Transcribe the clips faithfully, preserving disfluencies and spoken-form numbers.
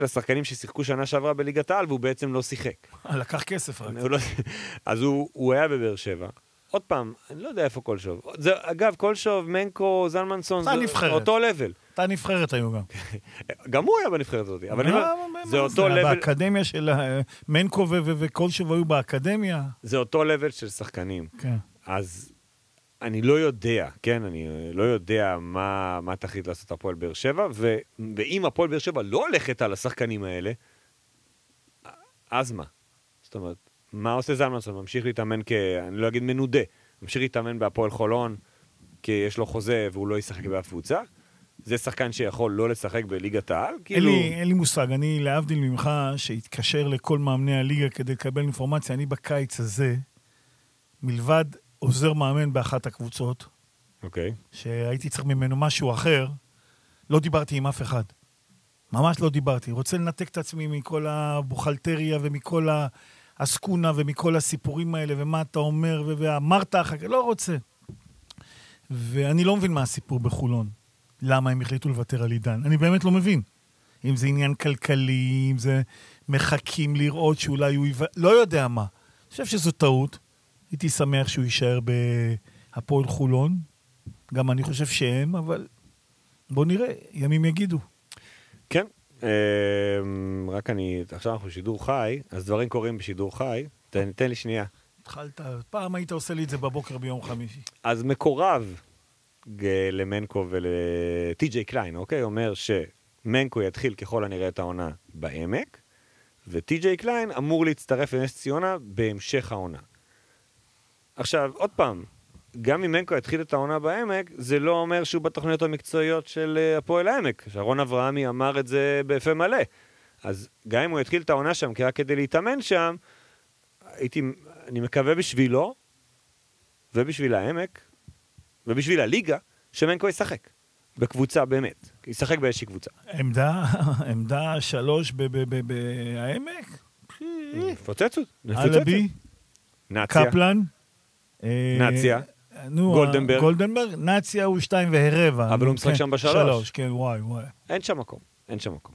לשחקנים ששיחקו שנה שעברה בליגת העל, והוא בעצם לא שיחק. לקח כסף רק. אז הוא, הוא היה בבאר שבע. עוד פעם, אני לא יודע איפה קולשוב. זה, אגב, קולשוב, מנקו, זלמנסון, זה אותו לבל. אתה נבחרת היו גם. גם הוא היה בנבחרת הזאת. אבל זה אותו לבל. באקדמיה של מנקו וקולשוב היו באקדמיה. זה אותו לבל של שחקנים. כן. אז אני לא יודע, כן, אני לא יודע מה, מה תחליט לעשות הפועל באר שבע, ו, ואם הפועל באר שבע לא הולכת על השחקנים האלה, אז מה? זאת אומרת, מה עושה זלמנסון? ממשיך להתאמן כ... אני לא אגיד מנודה, ממשיך להתאמן בהפועל חולון, כי יש לו חוזה והוא לא ישחק באף קבוצה. זה שחקן שיכול לא לשחק בליגת העל? אין, כאילו... לי, אין לי מושג, אני להבדיל ממך שהתקשר לכל מאמני הליגה כדי לקבל אינפורמציה, אני בקיץ הזה, מלבד עוזר מאמן באחת הקבוצות, אוקיי. שהייתי צריך ממנו משהו אחר, לא דיברתי עם אף אחד. ממש לא דיברתי. רוצה לנתק את עצמי מכל הבוכלטריה ומכל הסקונה ומכל הסיפורים האלה, ומה אתה אומר, ואמרת אחר כך, לא רוצה. ואני לא מבין מה הסיפור בחולון. למה הם החליטו לוותר על עידן? אני באמת לא מבין. אם זה עניין כלכלי, אם זה מחכים לראות שאולי הוא... לא יודע מה. אני חושב שזו טעות. הייתי שמח שהוא יישאר בהפועל חולון. גם אני חושב שהם, אבל בוא נראה, ימים יגידו. כן. רק אני... עכשיו אנחנו בשידור חי, אז דברים קורים בשידור חי. תן, תן לי שנייה. התחלת, פעם היית עושה לי את זה בבוקר ביום חמישי. אז מקורב למנקו ולטי-ג'יי קליין, אוקיי? אומר שמנקו יתחיל ככל הנראה את העונה בעמק, וטי-ג'יי קליין אמור להצטרף לנס ציונה בהמשך העונה. עכשיו, עוד פעם, גם אם מנקו יתחיל את העונה בעמק, זה לא אומר שהוא בתוכניות המקצועיות של הפועל העמק. שרון אברהמי אמר את זה בפה מלא. אז גם אם הוא יתחיל את העונה שם, כי רק כדי להתאמן שם, הייתי, אני מקווה בשבילו, ובשביל העמק, ובשביל הליגה, שמנקו ישחק. בקבוצה באמת. ישחק באיזושהי קבוצה. עמדה, עמדה שלוש בעמק? פוצצות. אלבי. נאציה. קפלן. נאציה. גולדנברג. גולדנברג. נאציה הוא שתיים והרבע. אבל הוא משחק שם בשלוש. שלוש, כן, וואי, וואי. אין שם מקום. אין שם מקום.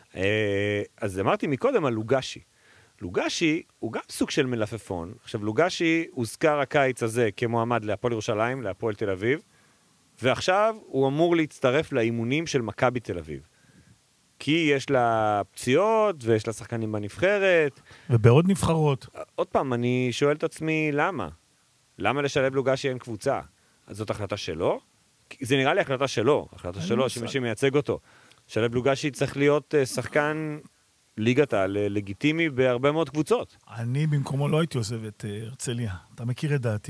אז אמרתי מקודם על לוגשי. לוגשי הוא גם סוג של מלפפון. עכשיו, לוגשי הוזכר הקיץ הזה כמועמד להפועל ירושלים, להפועל תל אביב, ועכשיו הוא אמור להצטרף לאימונים של מכבי תל אביב. כי יש לה פציעות, ויש לה שחקנים בנבחרת. ובעוד נבחרות. עוד פעם, אני שואל את עצמי, למה? למה לשלב לוגשי אין קבוצה? אז זאת החלטה שלו? זה נראה לי החלטה שלו, החלטה שלו, שמי שמייצג אותו. שלב לוגשי צריך להיות שחקן ליגת העל לגיטימי בהרבה מאוד קבוצות. אני במקומו לא הייתי עוזב את הרצליה. אתה מכיר את דעתי.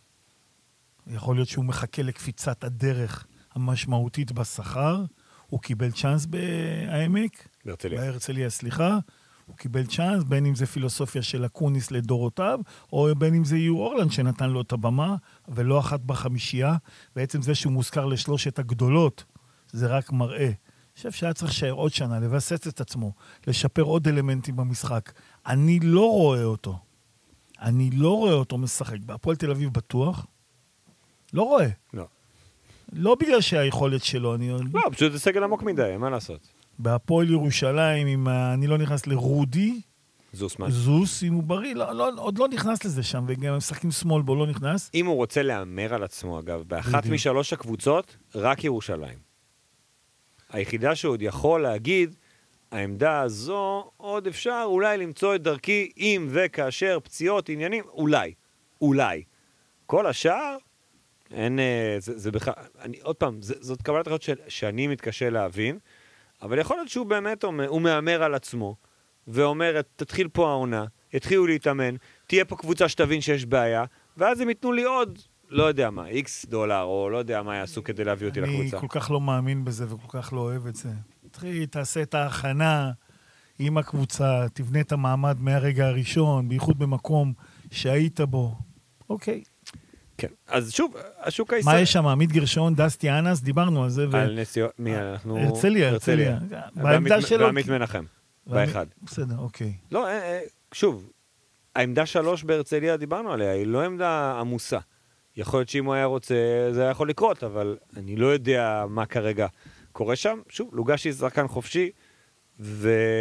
יכול להיות שהוא מחכה לקפיצת הדרך המשמעותית בשכר. הוא קיבל צ'אנס בעמק. בהרצליה. בהרצליה, סליחה. הוא קיבל צ'אנס, בין אם זה פילוסופיה של אקוניס לדורותיו, או בין אם זה יו אורלנד שנתן לו את הבמה, ולא אחת בחמישייה. בעצם זה שהוא מוזכר לשלושת הגדולות, זה רק מראה. אני חושב שהיה צריך להישאר עוד שנה, לבסס את עצמו, לשפר עוד אלמנטים במשחק. אני לא רואה אותו. אני לא רואה אותו משחק. בהפועל תל אביב בטוח. לא רואה. לא. לא בגלל שהיכולת שלו, אני... לא, פשוט זה סגל עמוק מדי, מה לעשות? בהפועל ירושלים, אם אני לא נכנס לרודי, זוס, מה? זוס, אם הוא בריא, לא, לא, עוד לא נכנס לזה שם, וגם משחקים שמאל בו לא נכנס. אם הוא רוצה לאמר על עצמו, אגב, באחת משלוש הקבוצות, רק ירושלים. היחידה שעוד יכול להגיד, העמדה הזו עוד אפשר אולי למצוא את דרכי, אם וכאשר פציעות, עניינים, אולי, אולי. כל השאר, אין, זה, זה בכלל, אני, עוד פעם, זה, זאת קבלת אחת שאני מתקשה להבין, אבל יכול להיות שהוא באמת אומר, הוא מאמר על עצמו, ואומר, תתחיל פה העונה, יתחילו להתאמן, תהיה פה קבוצה שתבין שיש בעיה, ואז הם ייתנו לי עוד, לא יודע מה, איקס דולר, או לא יודע מה יעשו כדי להביא אותי לקבוצה. אני כל כך לא מאמין בזה, וכל כך לא אוהב את זה. תתחיל, תעשה את ההכנה עם הקבוצה, תבנה את המעמד מהרגע הראשון, בייחוד במקום שהיית בו. אוקיי. כן, אז שוב, השוק הישראלי... מה יש שם? עמית גרשון, דסטי אנס, דיברנו על זה. על נסיעות, מי אנחנו... הרצליה, הרצליה. בעמדה שלו... ועמית מנחם, באחד. בסדר, אוקיי. לא, שוב, העמדה שלוש בהרצליה דיברנו עליה, היא לא עמדה עמוסה. יכול להיות שאם הוא היה רוצה, זה היה יכול לקרות, אבל אני לא יודע מה כרגע קורה שם. שוב, לוגשי שחקן חופשי, ו...